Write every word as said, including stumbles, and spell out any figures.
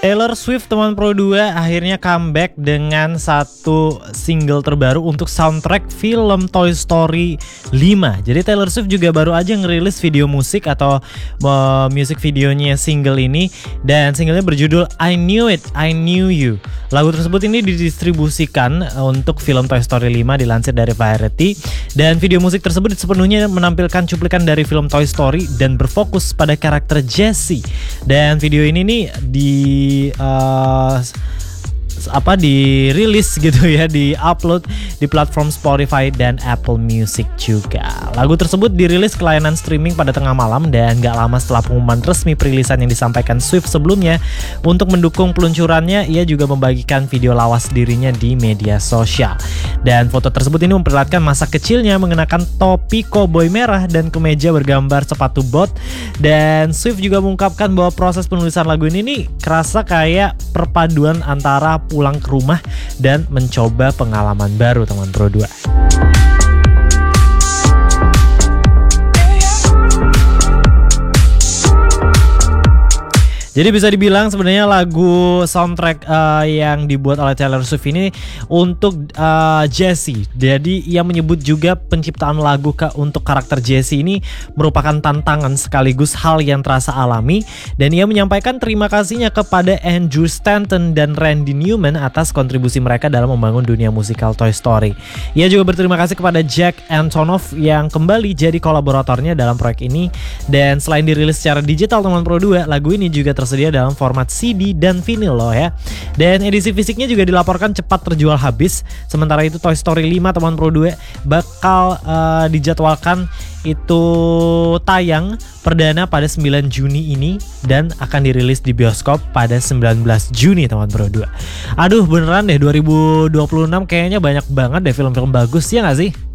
Taylor Swift teman Pro dua akhirnya comeback dengan satu single terbaru untuk soundtrack film Toy Story lima. Jadi Taylor Swift juga baru aja ngerilis video musik atau uh, music videonya single ini, dan singlenya berjudul I Knew It, I Knew You. Lagu tersebut ini didistribusikan untuk film Toy Story lima dilansir dari Variety, dan video musik tersebut sepenuhnya menampilkan cuplikan dari film Toy Story dan berfokus pada karakter Jessie. Dan video ini nih di uh, apa dirilis gitu ya, di-upload di platform Spotify dan Apple Music juga. Lagu tersebut dirilis ke layanan streaming pada tengah malam, dan gak lama setelah pengumuman resmi perilisan yang disampaikan Swift sebelumnya. Untuk mendukung peluncurannya, ia juga membagikan video lawas dirinya di media sosial. Dan foto tersebut ini memperlihatkan masa kecilnya mengenakan topi koboi merah dan kemeja bergambar sepatu bot. Dan Swift juga mengungkapkan bahwa proses penulisan lagu ini nih kerasa kayak perpaduan antara pulang ke rumah dan mencoba pengalaman baru teman Pro dua. Jadi bisa dibilang sebenarnya lagu soundtrack uh, yang dibuat oleh Taylor Swift ini untuk uh, Jessie. Jadi ia menyebut juga penciptaan lagu ke, untuk karakter Jessie ini merupakan tantangan sekaligus hal yang terasa alami. Dan ia menyampaikan terima kasihnya kepada Andrew Stanton dan Randy Newman atas kontribusi mereka dalam membangun dunia musikal Toy Story. Ia juga berterima kasih kepada Jack Antonoff yang kembali jadi kolaboratornya dalam proyek ini. Dan selain dirilis secara digital teman Pro dua, lagu ini juga ter tersedia dalam format C D dan vinyl loh ya. Dan edisi fisiknya juga dilaporkan cepat terjual habis. Sementara itu Toy Story lima teman Pro dua bakal uh, dijadwalkan itu tayang perdana pada sembilan Juni ini dan akan dirilis di bioskop pada sembilan belas Juni teman Pro dua. Aduh beneran deh, dua ribu dua puluh enam kayaknya banyak banget deh film-film bagus, ya gak sih?